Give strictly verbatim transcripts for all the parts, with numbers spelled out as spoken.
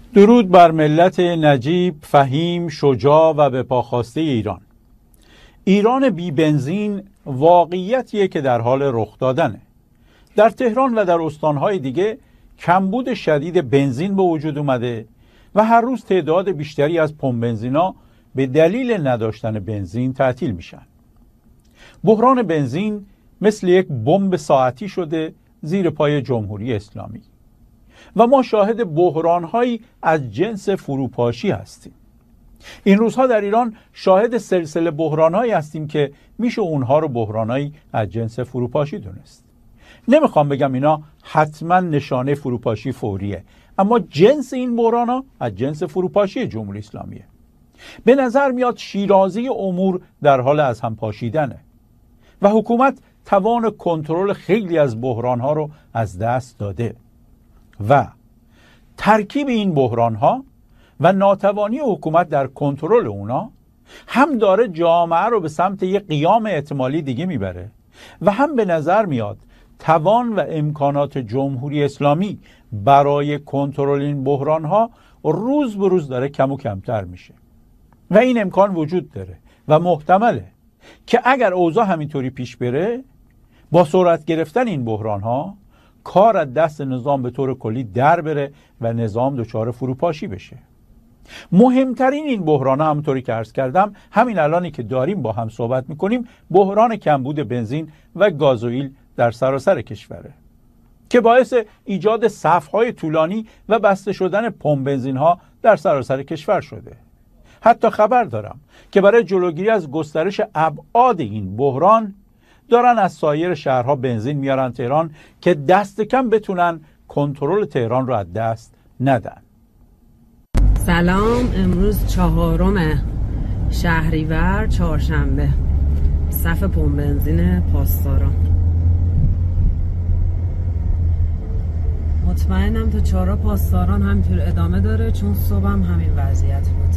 درود بر ملت نجیب، فهیم، شجاع و به پاخواسته ایران. ایران بی بنزین واقعیتیه که در حال رخ دادنه. در تهران و در استانهای دیگه کمبود شدید بنزین به وجود اومده و هر روز تعداد بیشتری از پمپ بنزینا به دلیل نداشتن بنزین تعطیل میشن. بحران بنزین مثل یک بمب ساعتی شده زیر پای جمهوری اسلامی و ما شاهد بحران‌هایی از جنس فروپاشی هستیم. این روزها در ایران شاهد سلسله بحران‌هایی هستیم که میشه اونها رو بحران‌هایی از جنس فروپاشی دونست. نمیخوام بگم اینا حتما نشانه فروپاشی فوریه، اما جنس این بحران‌ها از جنس فروپاشی جمهوری اسلامیه. به نظر میاد شیرازی امور در حال از هم پاشیدنه و حکومت توان کنترل خیلی از بحران‌ها رو از دست داده و ترکیب این بحران‌ها و ناتوانی حکومت در کنترل اونا هم داره جامعه رو به سمت یک قیام احتمالی دیگه میبره و هم به نظر میاد توان و امکانات جمهوری اسلامی برای کنترل این بحران‌ها روز به روز داره کم و کمتر میشه و این امکان وجود داره و محتمله که اگر اوضاع همینطوری پیش بره با سرعت گرفتن این بحران‌ها کار از دست نظام به طور کلی در بره و نظام دچار فروپاشی بشه. مهمترین این بحران ها همونطوری که عرض کردم همین الانی که داریم با هم صحبت میکنیم بحران کمبود بنزین و گازوئیل در سراسر کشوره که باعث ایجاد صف‌های طولانی و بسته شدن پمپ بنزین ها در سراسر کشور شده. حتی خبر دارم که برای جلوگیری از گسترش ابعاد این بحران دارن از سایر شهرها بنزین میارن تهران که دست کم بتونن کنترل تهران رو از دست ندن. سلام، امروز چهارم شهریور چهارشنبه. صف پمپ بنزین پاسداران. مطمئنم تا چهارراه پاسداران همینطور ادامه داره چون صبحم همین وضعیت بود.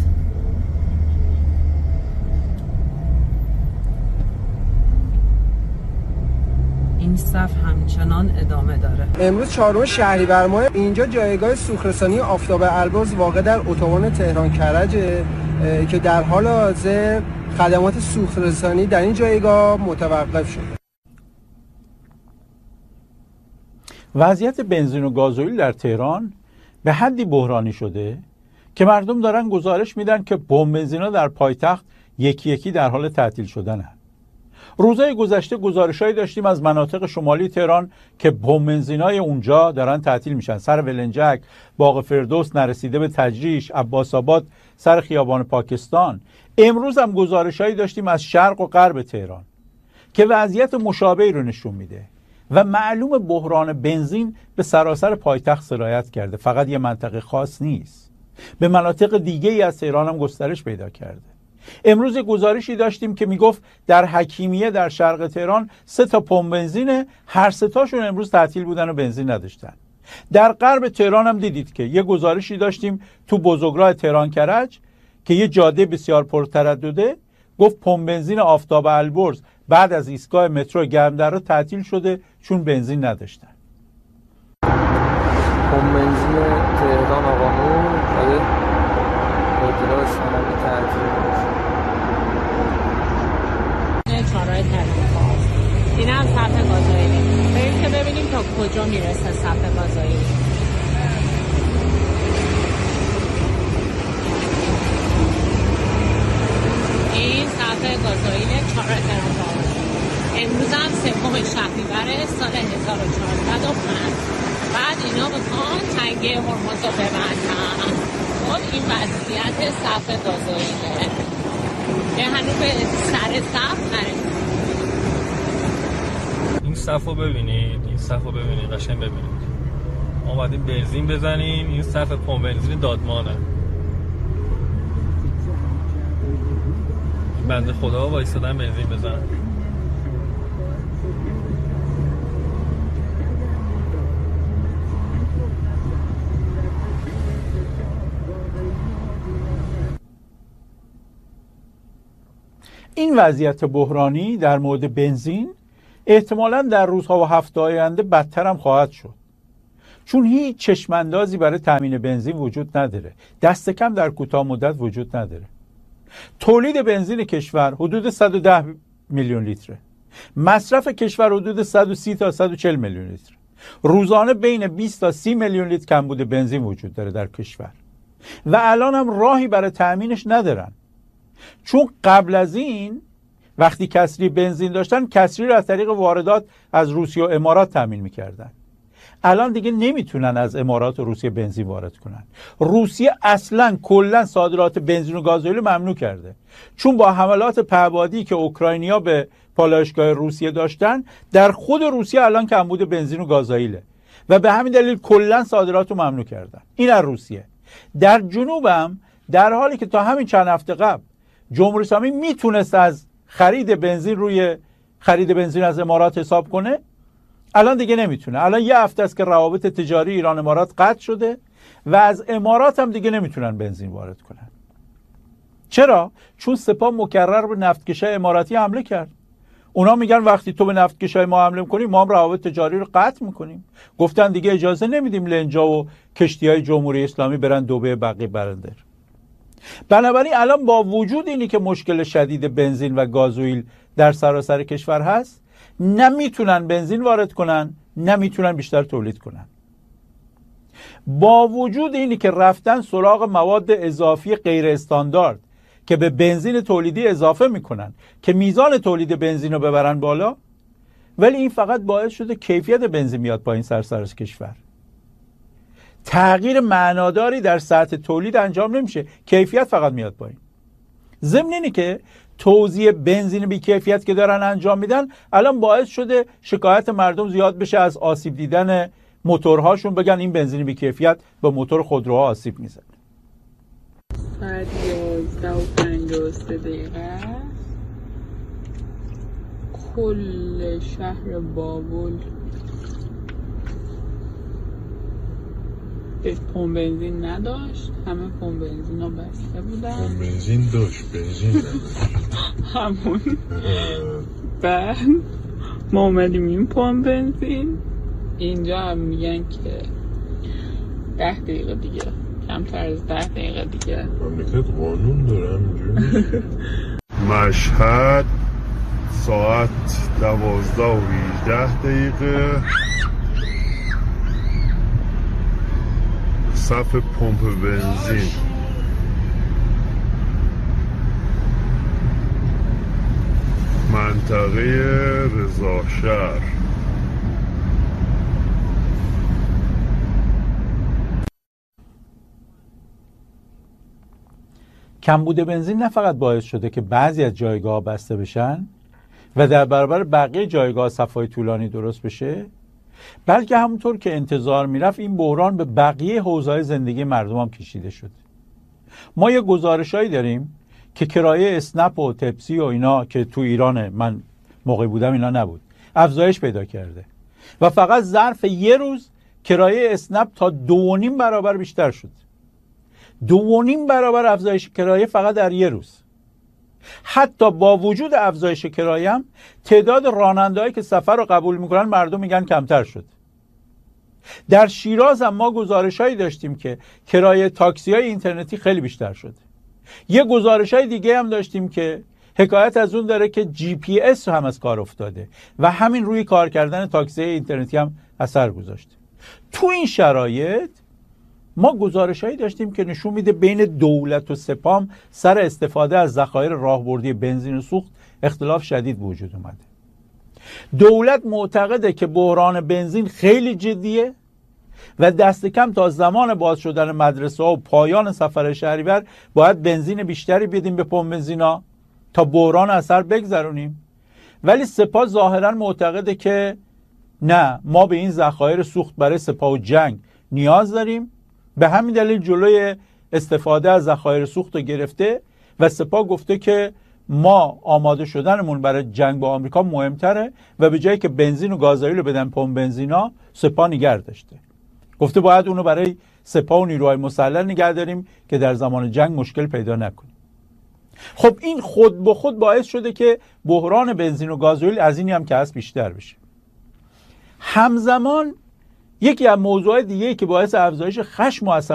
این صف همچنان ادامه داره. امروز چهارم شهریور ماه، اینجا جایگاه سوخت‌رسانی آفتاب البرز واقع در اتوبان تهران کرج که در حال حاضر خدمات سوخت‌رسانی در این جایگاه متوقف شده. وضعیت بنزین و گازوئیل در تهران به حدی بحرانی شده که مردم دارن گزارش میدن که پمپ بنزینا در پایتخت یکی یکی در حال تعطیل شدنن. روزهای گذشته گزارشایی داشتیم از مناطق شمالی تهران که پمپ بنزینای اونجا دارن تعطیل میشن. سر ولنجک، باغ فردوس، نرسیده به تجریش، عباس آباد، سر خیابان پاکستان. امروز هم گزارشایی داشتیم از شرق و غرب تهران که وضعیت مشابهی رو نشون میده و معلوم بحران بنزین به سراسر پایتخت سرایت کرده. فقط یه منطقه خاص نیست، به مناطق دیگه ای از تهران هم گسترش پیدا کرده. امروز گزارشی داشتیم که میگفت در حکیمیه در شرق تهران سه تا پمپ بنزینه، هر سه تاشون امروز تعطیل بودن و بنزین نداشتن. در غرب تهران هم دیدید که یه گزارشی داشتیم تو بزرگراه تهران کرج که یه جاده بسیار پرتردده، گفت پمپ بنزین آفتاب البرز بعد از ایستگاه مترو گرمدره تعطیل شده چون بنزین نداشتن. پمپ بنزین تهران آقانو برای اطلاع سنوی تعطیل چهارراه تهران. این هم صف گازوئیل. بریم که ببینیم تا کجا میرسه صف گازوئیل. این صف گازوئیل چهارراه تهران. امروز هم سوم شهریور سال هزار و چهارصد و پنج. بعد اینا بخوان تنگه هرمز رو ببندن. خب این وضعیت صف گازوئیله که هنوز به سر صف نرسید. این صف رو ببینید، این صف رو ببینید، قشنگ ببینید. ما اومدیم بنزین بزنیم، این صف پمپ بنزین دادمانه. بنده خدا وایسادن بنزین بزنن. این وضعیت بحرانی در مورد بنزین احتمالاً در روزها و هفته آینده بدتر هم خواهد شد، چون هیچ چشماندازی برای تامین بنزین وجود نداره، دست کم در کوتاه مدت وجود نداره. تولید بنزین کشور حدود صد و ده میلیون لیتره، مصرف کشور حدود صد و سی تا صد و چهل میلیون لیتر. روزانه بین بیست تا سی میلیون لیتر کمبود بنزین وجود داره در کشور و الان هم راهی برای تأمینش ندارن، چون قبل از این وقتی کسری بنزین داشتن کسری رو از طریق واردات از روسیه و امارات تامین میکردن. الان دیگه نمیتونن از امارات و روسیه بنزین وارد کنن. روسیه اصلا کلا صادرات بنزین و گازوئیل ممنوع کرده، چون با حملات پهپادی که اوکراینیا به پالایشگاه روسیه داشتن، در خود روسیه الان کمبود بنزین و گازوئیله و به همین دلیل کلا صادرات رو ممنوع کردن. این از روسیه. در جنوبم در حالی که تا همین چند هفته قبل جمهوری اسلامی میتونست از خرید بنزین روی خرید بنزین از امارات حساب کنه، الان دیگه نمیتونه. الان یه هفته است که روابط تجاری ایران امارات قطع شده و از امارات هم دیگه نمیتونن بنزین وارد کنن. چرا؟ چون سپاه مکرر به نفتکشای اماراتی حمله کرد. اونا میگن وقتی تو به نفتکشای ما حمله میکنی ما هم روابط تجاری رو قطع میکنیم. گفتن دیگه اجازه نمیدیم لنجا و کشتیهای جمهوری اسلامی برن دبی بقیه برندر. بنابراین الان با وجود اینی که مشکل شدید بنزین و گازوئیل در سراسر کشور هست، نمیتونن بنزین وارد کنن، نمیتونن بیشتر تولید کنن. با وجود اینی که رفتن سراغ مواد اضافی غیر استاندارد که به بنزین تولیدی اضافه میکنن که میزان تولید بنزین رو ببرن بالا، ولی این فقط باعث شده کیفیت بنزین میاد پایین سراسر کشور. تغییر معناداری در سطح تولید انجام نمیشه، کیفیت فقط میاد پایین. ضمن اینه که توزیع بنزین بی کیفیت که دارن انجام میدن الان باعث شده شکایت مردم زیاد بشه از آسیب دیدن موتورهاشون، بگن این بنزین بی کیفیت به موتور خودروها آسیب میزنه. ساعت یازده و پنجاه و سه دقیقه کل شهر بابل پمپ بنزین نداشت، همه پمپ بنزین ها بسته بودن. پمپ بنزین داشت، بنزین نداشت. همون بعد ما اومدیم این پمپ بنزین، اینجا هم میگن که ده دقیقه دیگه، کمتر از ده دقیقه دیگه. مملکت قانون داره همینجوری. مشهد ساعت دوازده و هیجده دقیقه، صف پمپ بنزین منطقه رضاشهر. کمبود بنزین نه فقط باعث شده که بعضی از جایگاه بسته بشن و در برابر بقیه جایگاه صفای طولانی درست بشه، بلکه همونطور که انتظار میرفت این بحران به بقیه حوزه‌های زندگی مردم هم کشیده شد. ما یه گزارشایی داریم که کرایه اسنپ و تپسی و اینا که تو ایران من موقع بودم اینا نبود، افزایش پیدا کرده و فقط ظرف یه روز کرایه اسنپ تا دو و نیم برابر بیشتر شد. دو و نیم برابر افزایش کرایه فقط در یه روز. حتی با وجود افزایش کرایه هم تعداد راننده‌هایی که سفر رو قبول میکنن مردم میگن کمتر شد. در شیراز هم ما گزارش‌هایی داشتیم که کرایه تاکسی‌های اینترنتی خیلی بیشتر شد. یه گزارش‌های دیگه هم داشتیم که حکایت از اون داره که جی پی اس هم از کار افتاده و همین روی کار کردن تاکسی اینترنتی هم اثر گذاشته. تو این شرایط ما گزارش‌هایی داشتیم که نشون میده بین دولت و سپاه سر استفاده از ذخایر راهبردی بنزین و سوخت اختلاف شدید به وجود اومده. دولت معتقده که بحران بنزین خیلی جدیه و دست کم تا زمان باز شدن مدرسه ها و پایان سفر شهریور باید بنزین بیشتری بدیم به پمپ بنزینا تا بحران اثر بگذرونیم. ولی سپاه ظاهرا معتقده که نه، ما به این ذخایر سوخت برای سپاه و جنگ نیاز داریم، به همین دلیل جلوی استفاده از ذخایر سوخت رو گرفته و سپاه گفته که ما آماده شدنمون برای جنگ با آمریکا مهمتره و به جایی که بنزین و گازوئیل رو بدن پمپ بنزینا، سپاه نگه داشته. گفته باید اونو برای سپاه و نیروهای مسلح نگه داریم که در زمان جنگ مشکل پیدا نکنیم. خب این خود به خود باعث شده که بحران بنزین و گازوئیل از اینی هم که هست بیشتر بشه. همزمان یکی از موضوعات دیگه که باعث افزایش خشم و